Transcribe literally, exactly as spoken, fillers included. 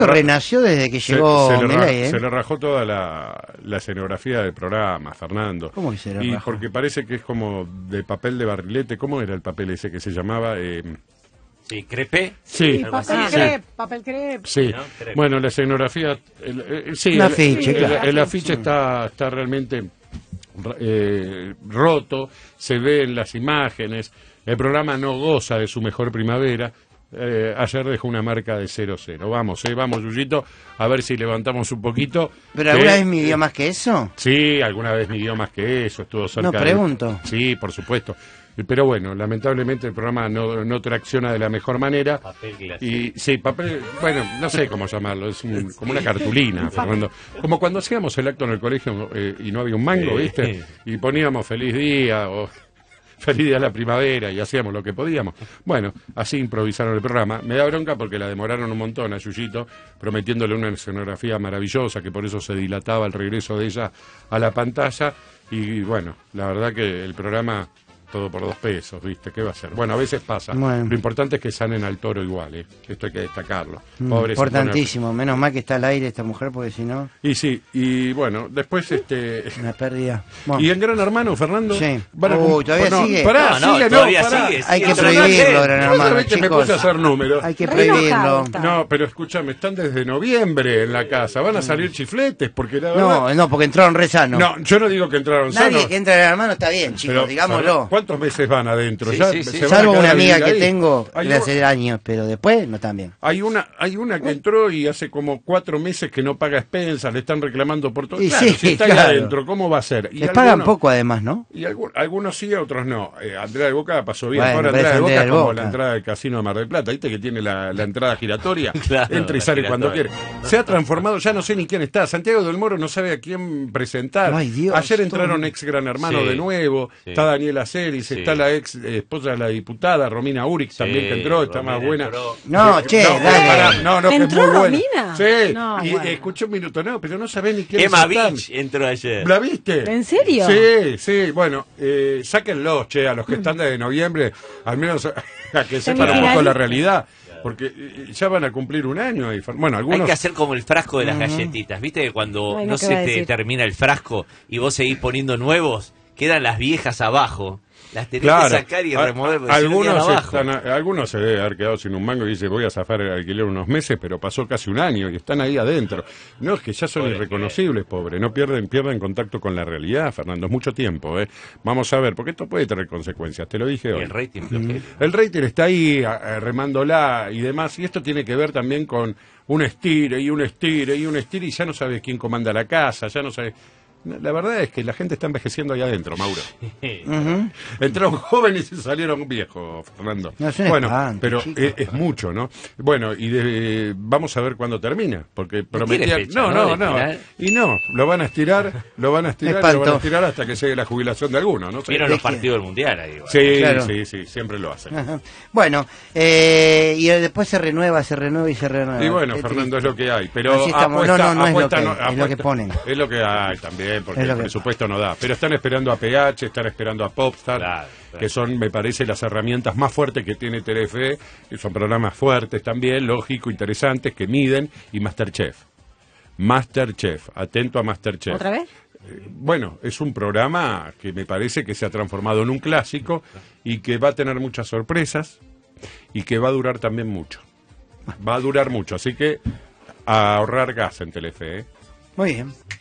Renació desde que se, llegó se, le ra- Milei, ¿eh? se le rajó toda la, la escenografía del programa, Fernando. ¿Cómo que se le Y rajó? porque parece que es como de papel de barrilete. ¿Cómo era el papel ese que se llamaba? Eh, Sí, crepé. sí, Sí, algo así. papel Sí. crepe, papel crepe. sí. ¿no? Creo. Bueno, la escenografía, el, el- sí, Un el- afiche, el, claro. el afiche está, está realmente eh, roto, se ve en las imágenes, el programa no goza de su mejor primavera. Eh, ayer dejó una marca de cero cero. Vamos, eh, vamos, Yuyito, a ver si levantamos un poquito. ¿Pero alguna que- vez midió más que eso? Sí, alguna vez midió más que eso, estuvo cerca. No, de- pregunto. Sí, por supuesto. Pero bueno, lamentablemente el programa no, no tracciona de la mejor manera. Papel glacé. Y sí, papel, bueno, no sé cómo llamarlo, es un- como una cartulina, Fernando. Como cuando hacíamos el acto en el colegio eh, y no había un mango, Sí. ¿viste? Y poníamos feliz día o feliz día de la primavera y hacíamos lo que podíamos. Bueno, así improvisaron el programa. Me da bronca porque la demoraron un montón a Yuyito, prometiéndole una escenografía maravillosa, que por eso se dilataba el regreso de ella a la pantalla. Y bueno, la verdad que el programa todo por dos pesos, ¿viste? ¿Qué va a ser? Bueno, a veces pasa. Bueno. Lo importante es que sanen al toro igual, ¿eh? Esto hay que destacarlo. Mm, Pobre se pone- Importantísimo. Menos mal que está al aire esta mujer, porque si no, Y sí, y bueno, después este... una pérdida. Bueno, ¿Y en Gran Hermano, Fernando? Sí. Van a Uy, cum- ¿todavía no, sigue? Pará, No, no, sigue, todavía pará. sigue, hay que sigue. Pero no prohibirlo, sé. Gran Vos Hermano, sabés que me chicos. puse a hacer números. Hay que Re enojado prohibirlo. está. No, pero escúchame, están desde noviembre en la casa. Van a salir chifletes, porque la verdad... No, no, porque entraron re sanos. No, yo no digo que entraron Nadie sanos. que entra en Gran Hermano está bien, chicos, Pero, digámoslo. ¿cuántos meses van adentro? Sí, Ya sí, sí. se van a Salvo quedar una a amiga vivir que ahí. tengo Hay de un- hace años, pero después no tan bien. Hay una, hay una que entró y hace como cuatro meses que no paga expensas, le están reclamando por todo. Y Claro, sí, si está ahí claro. adentro, ¿cómo va a ser? Y Les pagan algunos- poco además, ¿no? Y algu- algunos sí, otros no. Eh, Andrea del Boca pasó bien. Bueno, Ahora pero Andrea es del Boca Andrea es del como Boca. la entrada del casino de Mar del Plata, ¿viste? Que tiene la, la entrada giratoria. Claro, Entra y la sale cuando giratoria. quiere. Se ha transformado, ya no sé ni quién está. Santiago del Moro no sabe a quién presentar. Ay, Dios, Ayer entraron todo- ex Gran Hermano Sí, de nuevo. sí. Está Daniela Celis, Sí. está la ex eh, esposa de la diputada, Romina Urix, también que entró, está Romina más buena. entró. No, Eh, che, no, dale. pará, no, no, que es ¿Entró muy buena. Romina? Sí, No, y bueno. eh, escuché un minuto, no, pero no sabés ni quién Emma están. Beach entró ayer. ¿La viste? ¿En serio? Sí, sí, bueno, eh, sáquenlos, che, a los que están de noviembre, al menos a que sepan un poco Semifinalista. la realidad, porque eh, ya van a cumplir un año ahí. Bueno, Hay algunos... que hacer como el frasco de las galletitas. ¿Viste que cuando Ay, no no, ¿qué se va a te decir? termina el frasco y vos seguís poniendo nuevos, quedan las viejas abajo? Las tenés Claro, que sacar y a- remover porque si no algunos, quedan abajo. están, a- algunos se debe haber quedado sin un mango y dice voy a zafar el alquiler unos meses, pero pasó casi un año y están ahí adentro. No, es que ya son Pobre irreconocibles, pobre, no pierden, pierden contacto con la realidad, Fernando, es mucho tiempo, ¿eh? Vamos a ver, porque esto puede tener consecuencias, te lo dije Y hoy. el rating flojero. El rating está ahí, a- a- remándola y demás, y esto tiene que ver también con un estire y un estire y un estire, y ya no sabes quién comanda la casa, ya no sabes... La verdad es que la gente está envejeciendo ahí adentro, Mauro. Ujú. Entraron jóvenes y salieron viejos, Fernando. No, es un bueno, espanto, pero chicos. es, es mucho, ¿no? Bueno, y de- vamos a ver cuándo termina, porque prometían... tiene fecha, no, ¿no? no, de no. final. Y no, lo van a estirar, lo van a estirar, lo van Espanto. a estirar hasta que llegue la jubilación de alguno, ¿no? sé. Vieron ¿De los qué? partidos del Mundial ahí. bueno. Sí, Claro. sí, sí, siempre lo hacen. Ajá. Bueno, eh, y después se renueva, se renueva y se renueva. Y bueno, Qué Fernando, es triste. lo que hay. Pero Así estamos. apuesta, No, no, no es lo apuesta, que- no- es lo apuesta- que ponen. Es lo que hay también, porque Es lo el que- presupuesto no da. Pero están esperando a P H, están esperando a Popstar, Claro, claro. que son, me parece, las herramientas más fuertes que tiene Telefe. Y son programas fuertes también, lógico, interesantes, que miden. Y Masterchef. Masterchef, atento a Masterchef. ¿Otra vez? Eh, Bueno, es un programa que me parece que se ha transformado en un clásico y que va a tener muchas sorpresas y que va a durar también mucho. Va a durar mucho, así que a ahorrar gas en Telefe, ¿eh? Muy bien.